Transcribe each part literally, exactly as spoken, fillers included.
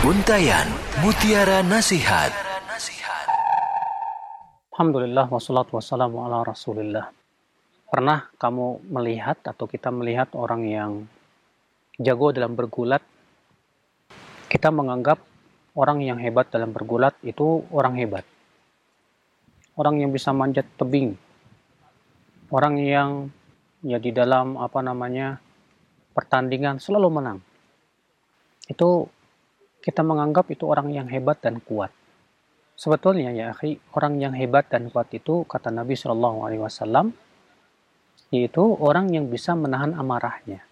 Untayan Mutiara Nasihat. Alhamdulillah wassalatu wassalamu ala rasulillah. Pernah kamu melihat atau kita melihat orang yang jago dalam bergulat? Kita menganggap orang yang hebat dalam bergulat itu orang hebat. Orang yang bisa manjat tebing. Orang yang ya di dalam apa namanya pertandingan selalu menang. Itu kita menganggap itu orang yang hebat dan kuat. Sebetulnya ya akhi, orang yang hebat dan kuat itu kata Nabi shallallahu alaihi wasallam yaitu orang yang bisa menahan amarahnya.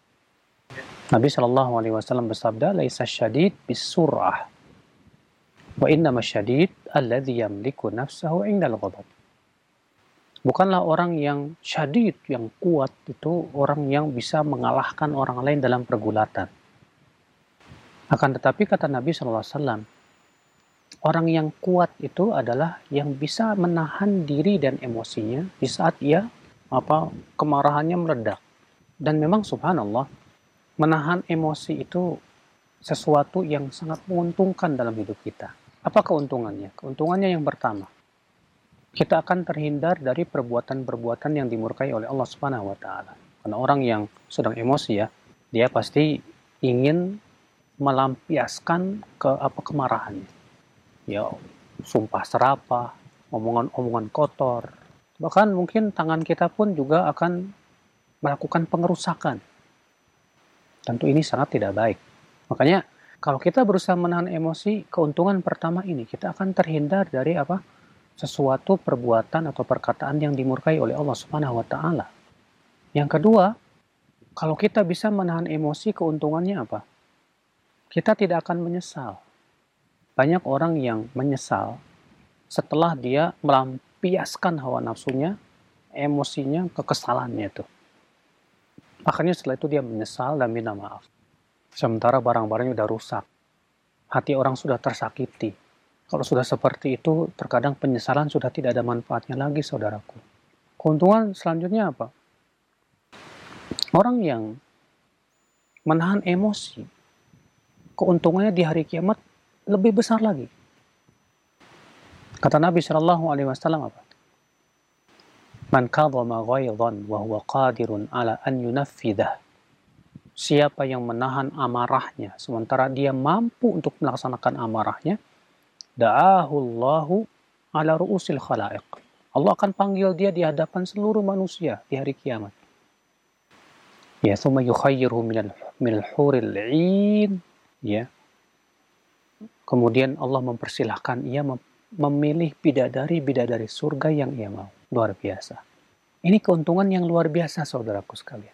Nabi shallallahu alaihi wasallam bersabda, "Laisa syadid bisur'ah, wa innama syadid alladzi yamliku nafsahu 'indal ghadab." Bukanlah orang yang syadid, yang kuat itu orang yang bisa mengalahkan orang lain dalam pergulatan. Akan tetapi kata Nabi shallallahu alaihi wasallam, orang yang kuat itu adalah yang bisa menahan diri dan emosinya di saat ia apa kemarahannya meledak. Dan memang subhanallah, menahan emosi itu sesuatu yang sangat menguntungkan dalam hidup kita. Apa keuntungannya? Keuntungannya yang pertama, kita akan terhindar dari perbuatan-perbuatan yang dimurkai oleh Allah Subhanahu wa taala. Karena orang yang sedang emosi ya, dia pasti ingin melampiaskan ke apa kemarahannya. Ya, sumpah serapah, omongan-omongan kotor. Bahkan mungkin tangan kita pun juga akan melakukan pengerusakan. Tentu ini sangat tidak baik. Makanya kalau kita berusaha menahan emosi, keuntungan pertama ini kita akan terhindar dari apa? Sesuatu perbuatan atau perkataan yang dimurkai oleh Allah Subhanahu wa taala. Yang kedua, kalau kita bisa menahan emosi, keuntungannya apa? Kita tidak akan menyesal. Banyak orang yang menyesal setelah dia melampiaskan hawa nafsunya, emosinya, kekesalannya itu. Akhirnya setelah itu dia menyesal dan minta maaf. Sementara barang-barangnya sudah rusak. Hati orang sudah tersakiti. Kalau sudah seperti itu, terkadang penyesalan sudah tidak ada manfaatnya lagi, saudaraku. Keuntungan selanjutnya apa? Orang yang menahan emosi, keuntungannya di hari kiamat lebih besar lagi. Kata Nabi shallallahu alaihi wasallam apa? Man kadhama ghaidhan wa huwa qadirun ala an yunaffidah. Siapa yang menahan amarahnya sementara dia mampu untuk melaksanakan amarahnya, da'ahu Allahu ala ru'usil khalaiq. Allah akan panggil dia di hadapan seluruh manusia di hari kiamat. Ya, thumma yukhayyiruhu minal minal huril 'ain. Ya. Kemudian Allah mempersilahkan ia memilih bidadari-bidadari surga yang ia mau. Luar biasa. Ini keuntungan yang luar biasa, saudaraku sekalian.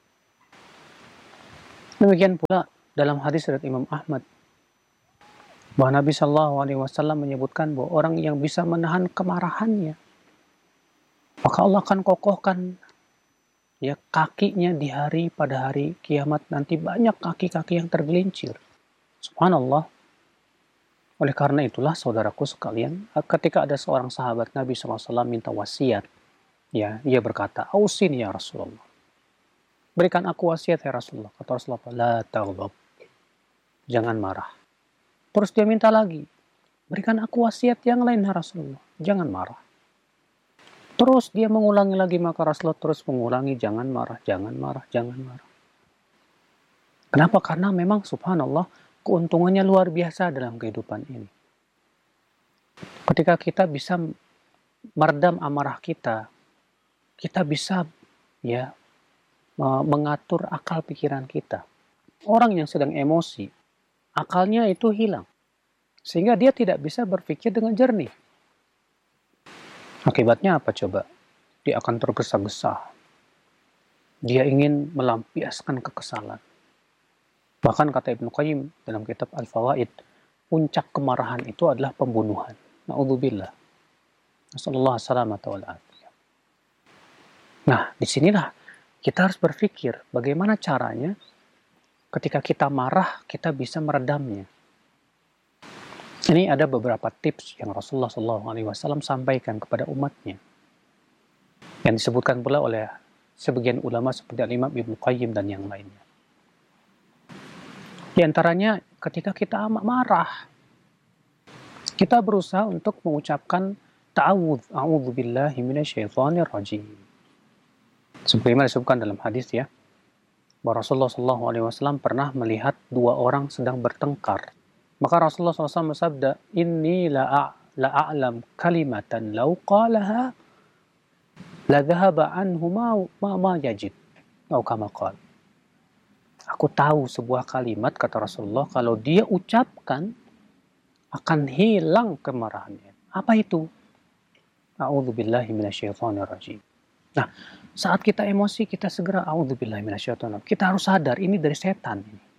Demikian pula dalam hadis riwayat Imam Ahmad, bahwa Nabi shallallahu alaihi wasallam menyebutkan bahwa orang yang bisa menahan kemarahannya, maka Allah akan kokohkan ya kakinya di hari pada hari kiamat nanti, banyak kaki-kaki yang tergelincir. Subhanallah. Oleh karena itulah saudaraku sekalian, ketika ada seorang sahabat Nabi shallallahu alaihi wasallam minta wasiat, ya, ia berkata, "Ausini ya Rasulullah." Berikan aku wasiat ya Rasulullah. Kata Rasulullah, "La taghdab." Jangan marah. Terus dia minta lagi, "Berikan aku wasiat yang lain ya Rasulullah." Jangan marah. Terus dia mengulangi lagi, maka Rasulullah terus mengulangi, "Jangan marah, jangan marah, jangan marah." Kenapa? Karena memang subhanallah, keuntungannya luar biasa dalam kehidupan ini. Ketika kita bisa meredam amarah kita, kita bisa ya mengatur akal pikiran kita. Orang yang sedang emosi, akalnya itu hilang. Sehingga dia tidak bisa berpikir dengan jernih. Akibatnya apa coba? Dia akan tergesa-gesa. Dia ingin melampiaskan kekesalan. Bahkan kata Ibnu Qayyim dalam kitab Al-Fawaid, puncak kemarahan itu adalah pembunuhan. Na'udzubillah. Nasallallahu salamata wal afiyah. Nah, disinilah kita harus berpikir bagaimana caranya ketika kita marah, kita bisa meredamnya. Ini ada beberapa tips yang Rasulullah shallallahu alaihi wasallam sampaikan kepada umatnya. Yang disebutkan pula oleh sebagian ulama seperti Imam Ibnu Qayyim dan yang lainnya. Di antaranya ketika kita amat marah, kita berusaha untuk mengucapkan ta'awudz, a'udzubillahi minasyaitonir rajim. Sebagaimana disebutkan dalam hadis ya, bahwa Rasulullah shallallahu alaihi wasallam pernah melihat dua orang sedang bertengkar. Maka Rasulullah shallallahu alaihi wasallam bersabda, "Inni la a'lam kalimatan law qalaha la dhahaba anhu ma ma, ma yajid." Atau kama qala. Aku tahu sebuah kalimat, kata Rasulullah, kalau dia ucapkan akan hilang kemarahannya. Apa itu? A'udzubillahi minasyaitonir rajim. Nah, saat kita emosi, kita segera a'udzubillahi minasyaitonir rajim. Kita harus sadar ini dari setan.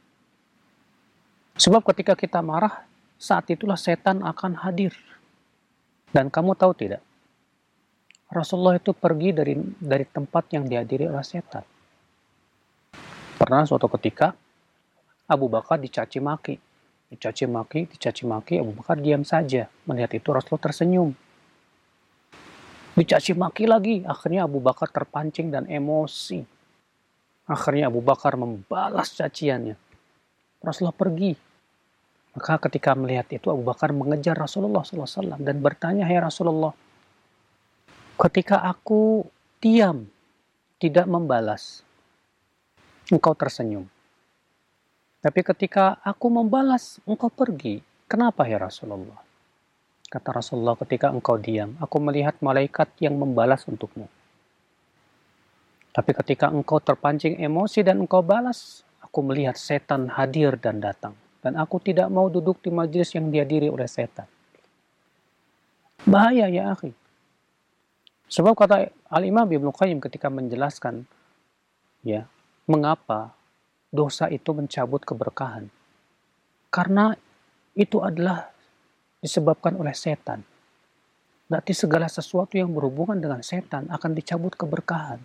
Sebab ketika kita marah, saat itulah setan akan hadir. Dan kamu tahu tidak? Rasulullah itu pergi dari dari tempat yang dihadiri oleh setan. Pernah suatu ketika Abu Bakar dicaci maki. Dicaci maki, dicaci maki, Abu Bakar diam saja. Melihat itu Rasulullah tersenyum. Dicaci maki lagi, akhirnya Abu Bakar terpancing dan emosi. Akhirnya Abu Bakar membalas caciannya. Rasulullah pergi. Maka ketika melihat itu Abu Bakar mengejar Rasulullah shallallahu alaihi wasallam dan bertanya, "Hai Rasulullah, ketika aku diam, tidak membalas, engkau tersenyum. Tapi ketika aku membalas, engkau pergi. Kenapa ya Rasulullah?" Kata Rasulullah, "Ketika engkau diam, aku melihat malaikat yang membalas untukmu. Tapi ketika engkau terpancing emosi dan engkau balas, aku melihat setan hadir dan datang. Dan aku tidak mau duduk di majelis yang dihadiri oleh setan." Bahaya ya akhi. Sebab kata Al-Imam Ibnu Qayyim ketika menjelaskan ya, mengapa dosa itu mencabut keberkahan. Karena itu adalah disebabkan oleh setan. Berarti segala sesuatu yang berhubungan dengan setan akan dicabut keberkahan.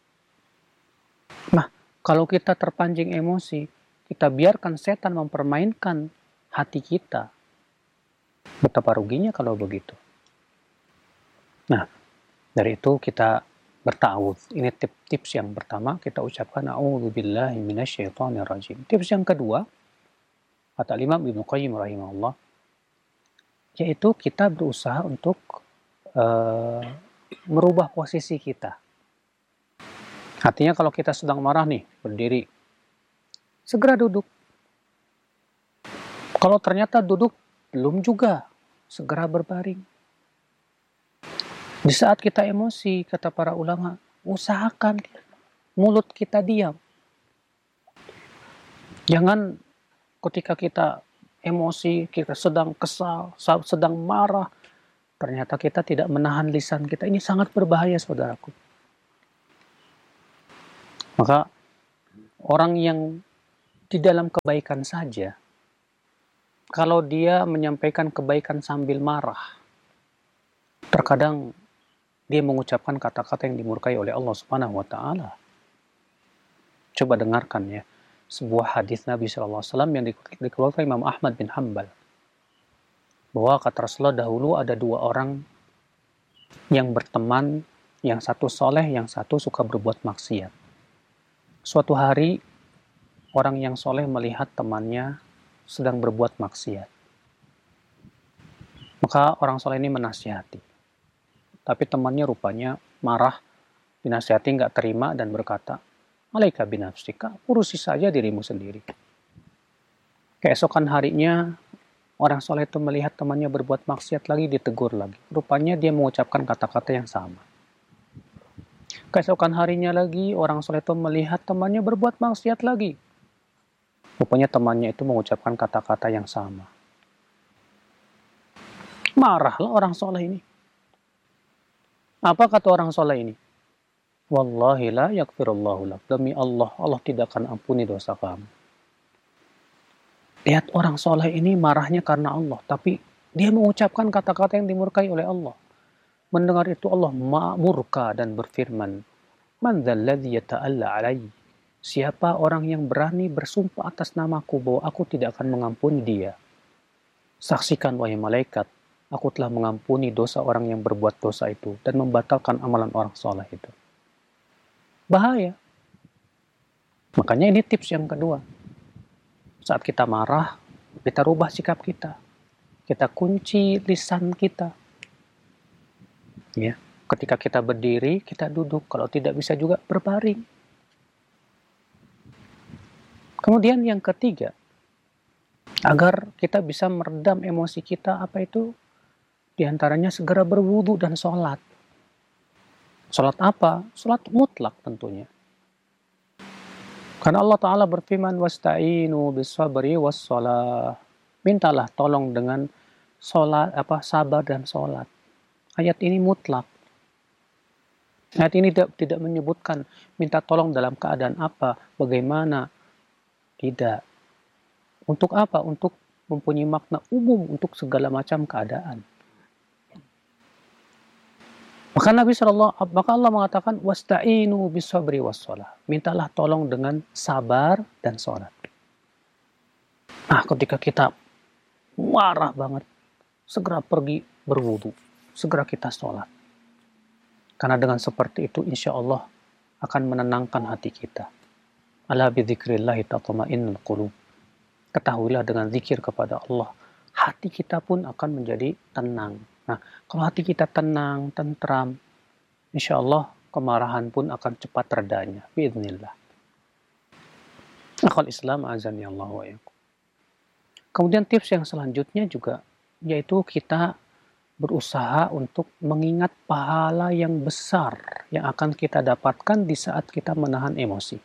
Nah, kalau kita terpancing emosi, kita biarkan setan mempermainkan hati kita. Betapa ruginya kalau begitu. Nah, dari itu kita berta'awudz. Ini tips yang pertama, kita ucapkan a'udzubillahi minasyaitonir rajim. Tips yang kedua, kata Imam Ibnu Qayyim rahimahullah, yaitu kita berusaha untuk uh, merubah posisi kita. Artinya kalau kita sedang marah nih, berdiri, segera duduk. Kalau ternyata duduk belum juga, segera berbaring. Di saat kita emosi, kata para ulama, usahakan mulut kita diam. Jangan ketika kita emosi, kita sedang kesal, sedang marah, ternyata kita tidak menahan lisan kita. Ini sangat berbahaya, saudaraku. Maka orang yang di dalam kebaikan saja, kalau dia menyampaikan kebaikan sambil marah, terkadang dia mengucapkan kata-kata yang dimurkai oleh Allah Subhanahu wa taala. Coba dengarkan ya, sebuah hadis Nabi shallallahu alaihi wasallam yang dikeluarkan Imam Ahmad bin Hanbal. Bahwa kata Rasulullah, dahulu ada dua orang yang berteman, yang satu soleh, yang satu suka berbuat maksiat. Suatu hari, orang yang soleh melihat temannya sedang berbuat maksiat. Maka orang soleh ini menasihati. Tapi temannya rupanya marah, dinasihati nggak terima dan berkata, "Alaika binafsika, urusi saja dirimu sendiri." Keesokan harinya, orang soleh itu melihat temannya berbuat maksiat lagi, ditegur lagi. Rupanya dia mengucapkan kata-kata yang sama. Keesokan harinya lagi, orang soleh itu melihat temannya berbuat maksiat lagi. Rupanya temannya itu mengucapkan kata-kata yang sama. Marahlah orang soleh ini. Apa kata orang soleh ini? Wallahi la yakfirullahu lak. Demi Allah, Allah tidak akan ampuni dosa kamu. Lihat orang soleh ini marahnya karena Allah. Tapi dia mengucapkan kata-kata yang dimurkai oleh Allah. Mendengar itu Allah murka dan berfirman, "Man dzalladzi yata'alla alaihi?" Siapa orang yang berani bersumpah atas namaku bahwa aku tidak akan mengampuni dia? Saksikan wahai malaikat, aku telah mengampuni dosa orang yang berbuat dosa itu dan membatalkan amalan orang soleh itu. Bahaya. Makanya ini tips yang kedua. Saat kita marah, kita rubah sikap kita. Kita kunci lisan kita. Ya, ketika kita berdiri, kita duduk. Kalau tidak bisa juga berbaring. Kemudian yang ketiga, agar kita bisa meredam emosi kita, apa itu? Di antaranya segera berwudu dan sholat. Sholat apa? Sholat mutlak tentunya. Karena Allah Ta'ala berfirman, wasta'inu bis-sabri was-shalah. Mintalah tolong dengan sholat, apa, sabar dan sholat. Ayat ini mutlak. Ayat ini tidak, tidak menyebutkan minta tolong dalam keadaan apa, bagaimana. Tidak. Untuk apa? Untuk mempunyai makna umum untuk segala macam keadaan. Maka Nabi Shallallahu maka Allah mengatakan wasta'inu bis-sabri was-shalah. Mintalah tolong dengan sabar dan sholat. Nah, ketika kita marah banget, segera pergi berwudu, segera kita sholat. Karena dengan seperti itu insya Allah akan menenangkan hati kita. Ala bidzikrillahi tatma'innul qulub. Ketahuilah dengan zikir kepada Allah, hati kita pun akan menjadi tenang. Nah, kalau hati kita tenang, tentram, insya Allah kemarahan pun akan cepat redanya. Biiznillah. Akhwal Islam azani Allah wa iyyakum. Kemudian tips yang selanjutnya juga, yaitu kita berusaha untuk mengingat pahala yang besar yang akan kita dapatkan di saat kita menahan emosi.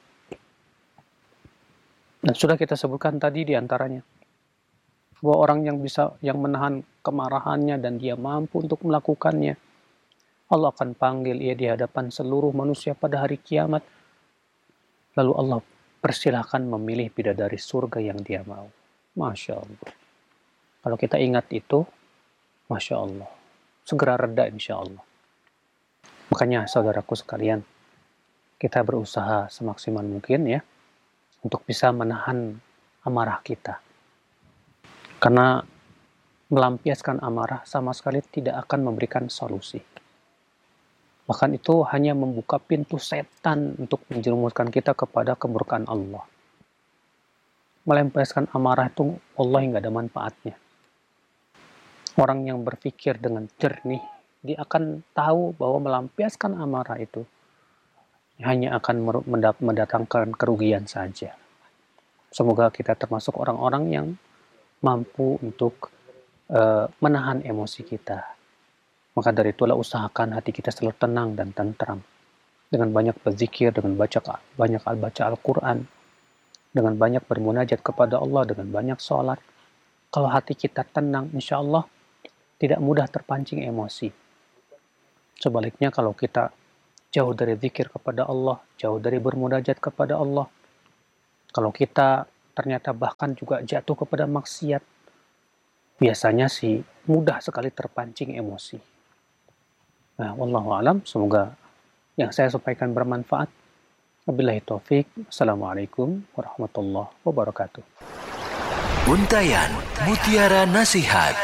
Dan sudah kita sebutkan tadi di antaranya, bahwa orang yang bisa yang menahan kemarahannya dan dia mampu untuk melakukannya, Allah akan panggil ia di hadapan seluruh manusia pada hari kiamat. Lalu Allah persilahkan memilih bidadari surga yang dia mau. Masya Allah. Kalau kita ingat itu, Masya Allah, segera reda insya Allah. Makanya saudaraku sekalian, kita berusaha semaksimal mungkin ya, untuk bisa menahan amarah kita. Karena melampiaskan amarah sama sekali tidak akan memberikan solusi. Bahkan itu hanya membuka pintu setan untuk menjerumuskan kita kepada kemurkaan Allah. Melampiaskan amarah itu wallahi nggak ada manfaatnya. Orang yang berpikir dengan jernih, dia akan tahu bahwa melampiaskan amarah itu hanya akan mendatangkan kerugian saja. Semoga kita termasuk orang-orang yang mampu untuk uh, menahan emosi kita. Maka dari itulah usahakan hati kita selalu tenang dan tentram. Dengan banyak berzikir, dengan baca banyak baca Al-Quran, dengan banyak bermunajat kepada Allah, dengan banyak sholat. Kalau hati kita tenang, insya Allah tidak mudah terpancing emosi. Sebaliknya kalau kita jauh dari zikir kepada Allah, jauh dari bermunajat kepada Allah, kalau kita ternyata bahkan juga jatuh kepada maksiat, biasanya sih mudah sekali terpancing emosi. Nah, wallahu alam, semoga yang saya sampaikan bermanfaat. Wabillahi taufik. Assalamualaikum warahmatullahi wabarakatuh. Untayan Mutiara Nasihat.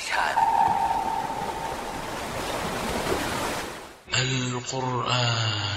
Al-Quran